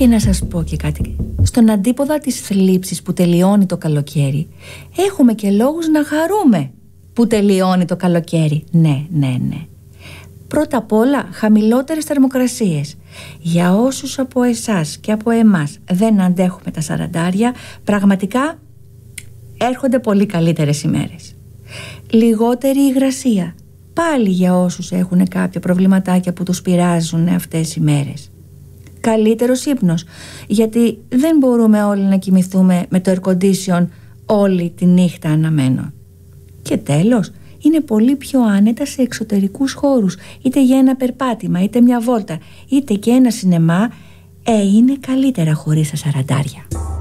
Και να σας πω και κάτι. Στον αντίποδα της θλίψης που τελειώνει το καλοκαίρι, έχουμε και λόγους να χαρούμε που τελειώνει το καλοκαίρι. Ναι. Πρώτα απ' όλα, χαμηλότερες θερμοκρασίες. Για όσους από εσάς και από εμάς δεν αντέχουμε τα 40, πραγματικά έρχονται πολύ καλύτερες ημέρες. Λιγότερη υγρασία. Πάλι για όσους έχουν κάποια προβληματάκια που τους πειράζουν αυτές οι μέρες. Καλύτερος ύπνος, γιατί δεν μπορούμε όλοι να κοιμηθούμε με το air condition όλη τη νύχτα αναμένο. Και τέλος, είναι πολύ πιο άνετα σε εξωτερικούς χώρους, είτε για ένα περπάτημα, είτε μια βόλτα, είτε και ένα σινεμά. Είναι καλύτερα χωρίς τα 40.